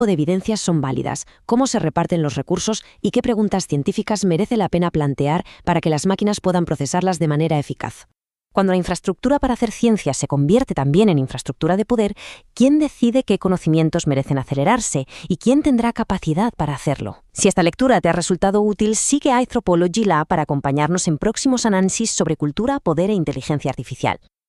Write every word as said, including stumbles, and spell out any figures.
de evidencias son válidas, cómo se reparten los recursos y qué preguntas científicas merece la pena plantear para que las máquinas puedan procesarlas de manera eficaz. Cuando la infraestructura para hacer ciencia se convierte también en infraestructura de poder, ¿quién decide qué conocimientos merecen acelerarse y quién tendrá capacidad para hacerlo? Si esta lectura te ha resultado útil, sigue a Anthropology Lab para acompañarnos en próximos análisis sobre cultura, poder e inteligencia artificial.